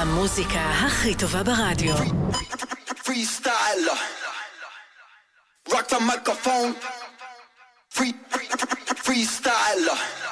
המוזיקה הכי טובה ברדיו. Freestyler. Rock the microphone. Freestyler.